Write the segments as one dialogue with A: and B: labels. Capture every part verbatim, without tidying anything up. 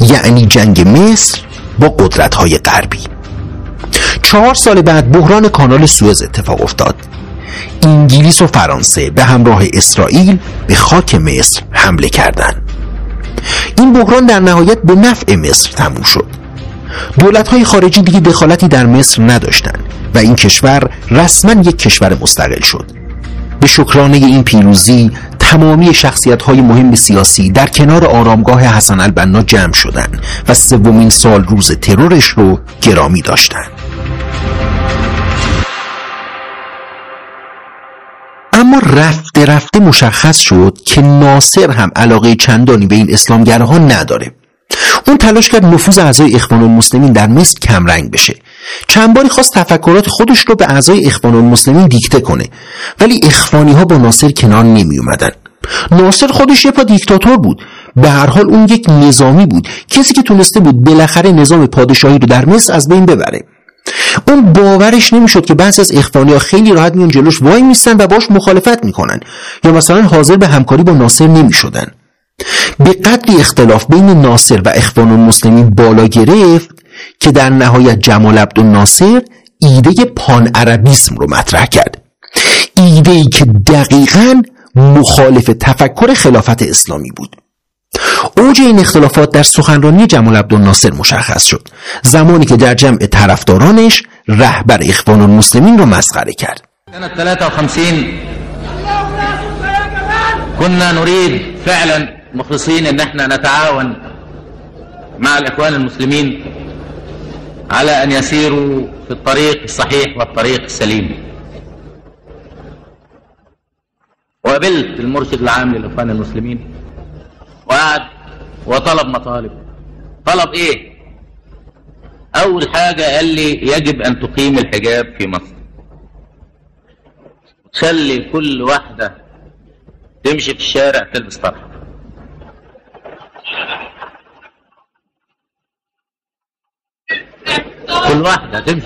A: یعنی جنگ مصر با قدرت‌های غربی. چهار سال بعد بحران کانال سوئز اتفاق افتاد. انگلیس و فرانسه به همراه اسرائیل به خاک مصر حمله کردند. این بحران در نهایت به نفع مصر تموم شد. دولت‌های خارجی دیگه دخالتی در مصر نداشتند و این کشور رسما یک کشور مستقل شد. به شکرانه این پیروزی تمامی شخصیت‌های مهم سیاسی در کنار آرامگاه حسن البنا جمع شدند و سومین سال روز ترورش رو گرامی داشتند. اما رفته رفته مشخص شد که ناصر هم علاقه چندانی به این اسلامگراها نداره. اون تلاش کرد نفوذ اعضای اخوان المسلمین در مصر کمرنگ بشه. چند باری خواست تفکرات خودش رو به اعضای اخوان المسلمین دیکته کنه، ولی اخوانی ها با ناصر کنار نمی اومدن. ناصر خودش یه پا دیکتاتور بود. به هر حال اون یک نظامی بود، کسی که تونسته بود بالاخره نظام پادشاهی رو در مصر از بین ببره. اون باورش نمیشد که بعضی از اخوانی ها خیلی راحت میون جلوش وای میستن و باش مخالفت میکنن یا مثلا حاضر به همکاری با ناصر نمیشدن. به قدری اختلاف بین ناصر و اخوان المسلمین بالا گرفت که در نهایت جمال عبدالناصر ایده پان عربیسم رو مطرح کرد. ایده‌ای که دقیقاً مخالف تفکر خلافت اسلامی بود. اوج این اختلافات در سخنرانی جمال عبدالناصر مشخص شد، زمانی که در جمع طرفدارانش رهبر اخوان المسلمین رو مسخره کرد.
B: سنة ثلاثة وخمسين كنا نريد فعلا مخلصين ان احنا نتعاون مع الاخوان المسلمين على ان يسيروا في الطريق الصحيح والطريق السليم. وقابلت المرشد العام للاخوان المسلمين وقعد وطلب مطالب. طلب ايه؟ اول حاجة قال لي يجب ان تقيم الحجاب في مصر، تخلي كل واحدة تمشي في الشارع تلبس طرحة. كل واحدة تمشي.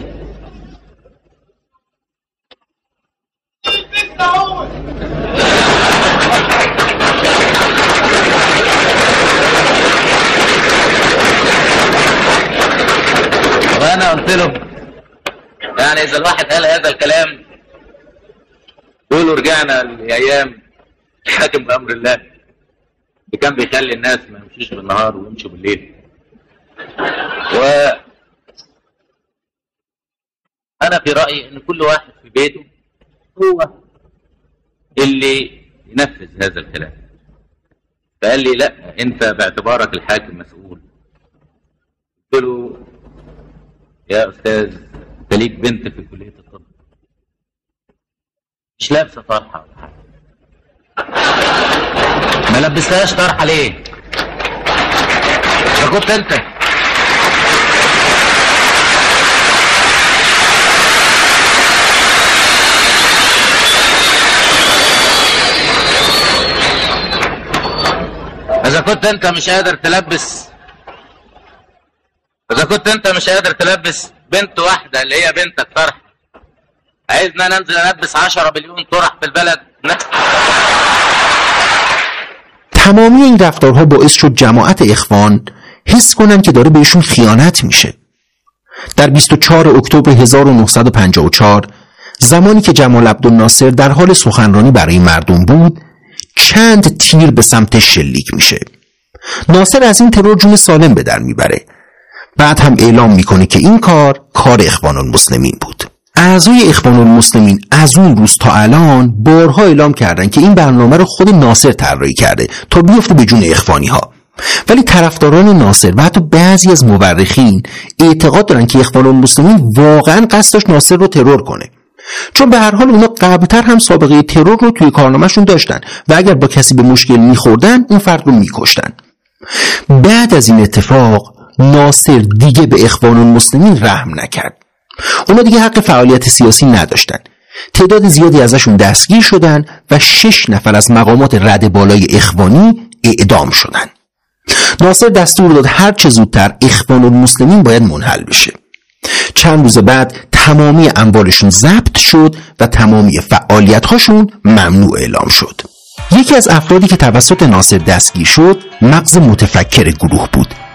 B: وانا قلت له يعني اذا الواحد قال هذا الكلام قولوا رجعنا لايام حاكم بامر الله اللي كان بيخلي الناس ما يمشيش بالنهار ويمشوا بالليل. و انا في رايي ان كل واحد في بيته هو اللي ينفذ هذا الكلام. فقال لي لا، انت باعتبارك الحاكم مسؤول. قلت له يا استاذ انت ليك بنت في كليه الطب مش لابسه طرحه ولا حاجه، ما لبستهاش طرحه ليه؟ ده كنت انت اذا كنت انت مش قادر تلبس اذا كنت انت مش قادر تلبس بنت واحده اللي هي بنتك طرح، عايزنا ننزل البس عشرة مليون طرح في البلد؟
A: تمامی این رفتارها باعث شد جماعت اخوان حس کنن که داره بهشون خیانت میشه. در بیست و چهارم اکتبر هزار و نهصد و پنجاه و چهار زمانی که جمال عبدالناصر در حال سخنرانی برای مردم بود، چند تیر به سمت شلیک میشه. ناصر از این ترور جون سالم به در میبره. بعد هم اعلام میکنه که این کار کار اخوان المسلمین بود. اعضای اخوان المسلمین از اون روز تا الان بارها اعلام کردن که این برنامه رو خود ناصر طراحی کرده تا بیفته به جون اخوانی ها. ولی طرفداران ناصر و حتی بعضی از مورخین اعتقاد دارن که اخوان المسلمین واقعا قصد داشت ناصر رو ترور کنه، چون به هر حال اونا قبلتر هم سابقه ترور رو توی کارنامه‌شون داشتن و اگر با کسی به مشکل میخوردن اون فرد رو میکشتن. بعد از این اتفاق ناصر دیگه به اخوان المسلمین رحم نکرد. اونا دیگه حق فعالیت سیاسی نداشتن. تعداد زیادی ازشون دستگیر شدن و شش نفر از مقامات رده بالای اخوانی اعدام شدن. ناصر دستور داد هر چه زودتر اخوان المسلمین باید منحل بشه. چند روز بعد تمامی اموالشون ضبط شد و تمامی فعالیت‌هاشون ممنوع اعلام شد. یکی از افرادی که توسط ناصر دستگیر شد مغز متفکر گروه بود.